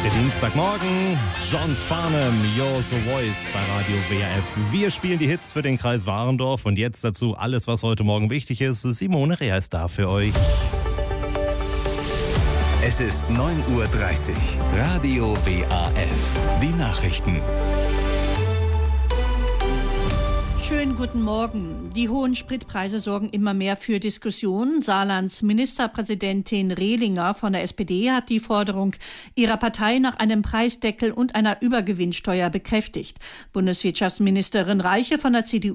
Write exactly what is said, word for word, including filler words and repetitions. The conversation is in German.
Der Dienstagmorgen, John Farnham, You're the Voice bei Radio W R F. Wir spielen die Hits für den Kreis Warendorf und jetzt dazu alles, was heute Morgen wichtig ist. Simone Rea ist da für euch. Es ist neun Uhr dreißig. Radio W A F. Die Nachrichten. Schönen guten Morgen. Die hohen Spritpreise sorgen immer mehr für Diskussionen. Saarlands Ministerpräsidentin Rehlinger von der S P D hat die Forderung ihrer Partei nach einem Preisdeckel und einer Übergewinnsteuer bekräftigt. Bundeswirtschaftsministerin Reiche von der C D U